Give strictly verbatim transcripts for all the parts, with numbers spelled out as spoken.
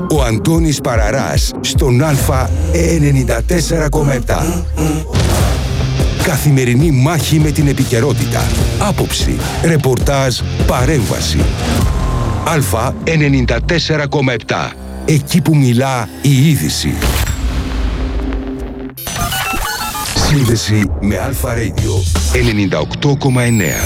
Ο Αντώνης Παραράς στον Α ενενήντα τέσσερα κόμμα επτά. Καθημερινή μάχη με την επικαιρότητα. Άποψη, ρεπορτάζ, παρέμβαση. Α ενενήντα τέσσερα κόμμα επτά. Εκεί που μιλά η είδηση. Σύνδεση με Αλφα Radio ενενήντα οκτώ κόμμα εννέα.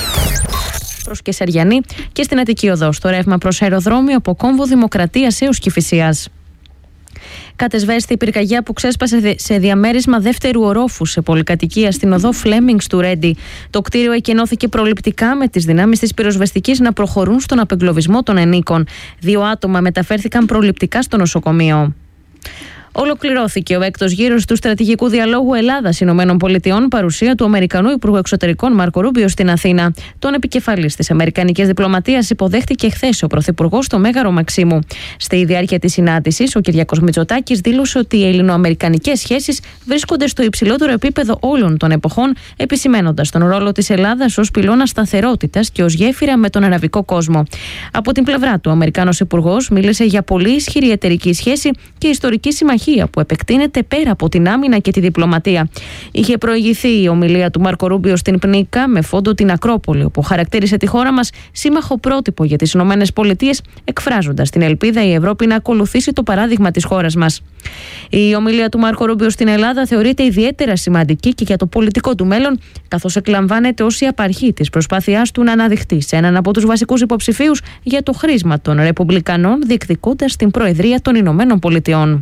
Προς Κεσαριανή και στην Αττική Οδό, στο ρεύμα προς αεροδρόμιο από Κόμβο Δημοκρατίας έως Κηφισίας. Κατεσβέστη η πυρκαγιά που ξέσπασε σε διαμέρισμα δεύτερου ορόφου σε πολυκατοικία στην οδό Φλέμινγκ του Ρέντι. Το κτίριο εκενώθηκε προληπτικά με τις δυνάμεις της πυροσβεστικής να προχωρούν στον απεγκλωβισμό των ενίκων. Δύο άτομα μεταφέρθηκαν προληπτικά στο νοσοκομείο. Ολοκληρώθηκε ο έκτος γύρος του στρατηγικού διαλόγου Ελλάδα-Ηνωμένων Πολιτειών, παρουσία του Αμερικανού Υπουργού Εξωτερικών Μάρκο Ρούμπιο στην Αθήνα. Τον επικεφαλής της Αμερικανικής Διπλωματίας υποδέχτηκε χθες ο Πρωθυπουργός στο Μέγαρο Μαξίμου. Στη διάρκεια της συνάντησης, ο Κυριάκος Μητσοτάκης δήλωσε ότι οι ελληνοαμερικανικές σχέσεις βρίσκονται στο υψηλότερο επίπεδο όλων των εποχών, επισημένοντας τον ρόλο της Ελλάδας ως πυλώνα σταθερότητας και ως γέφυρα με τον αραβικό κόσμο. Από την πλευρά του, ο Αμερικάνος Υπουργός μίλησε για πολύ ισχυρή εταιρική σχέση και ιστορική συμμαχία που επεκτείνεται πέρα από την άμυνα και τη διπλωματία. Είχε προηγηθεί η ομιλία του Μάρκο Ρούμπιο στην Πνίκα με φόντο την Ακρόπολη, όπου χαρακτήρισε τη χώρα μας σύμμαχο πρότυπο για τις ΗΠΑ, εκφράζοντας την ελπίδα η Ευρώπη να ακολουθήσει το παράδειγμα της χώρας μας. Η ομιλία του Μάρκο Ρούμπιο στην Ελλάδα θεωρείται ιδιαίτερα σημαντική και για το πολιτικό του μέλλον, καθώς εκλαμβάνεται ως η απαρχή της προσπάθειάς του να αναδειχθεί σε έναν από τους βασικούς υποψηφίους για το χρήσμα των Ρεπουμπλικανών, διεκδικώντας την Προεδρία των Ηνωμένων Πολιτειών.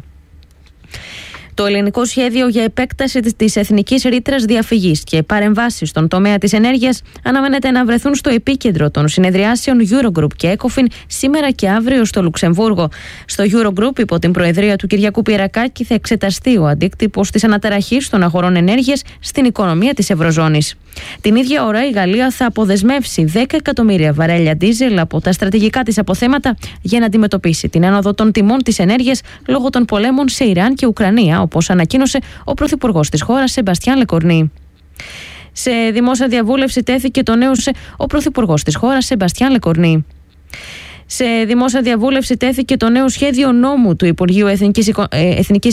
Το ελληνικό σχέδιο για επέκταση της εθνικής ρήτρας διαφυγής και παρεμβάσεις στον τομέα της ενέργειας αναμένεται να βρεθούν στο επίκεντρο των συνεδριάσεων Eurogroup και ECOFIN σήμερα και αύριο στο Λουξεμβούργο. Στο Eurogroup, υπό την προεδρία του Κυριάκου Πιερακάκη, θα εξεταστεί ο αντίκτυπος της αναταραχής των αγορών ενέργειας στην οικονομία της Ευρωζώνης. Την ίδια ώρα, η Γαλλία θα αποδεσμεύσει δέκα εκατομμύρια βαρέλια ντίζελ από τα στρατηγικά της αποθέματα για να αντιμετωπίσει την άνοδο των τιμών της ενέργειας λόγω των πολέμων σε Ιράν και Ουκρανία, όπως ανακοίνωσε ο Πρωθυπουργός της χώρας, Σεμπαστιάν Λεκορνή. Σε δημόσια διαβούλευση τέθηκε το νέο ο Πρωθυπουργός της χώρας, Σεμπαστιάν Λεκορνή. Σε δημόσια διαβούλευση τέθηκε το νέο σχέδιο νόμου του Υπουργείου Εθνικής, Εθνικής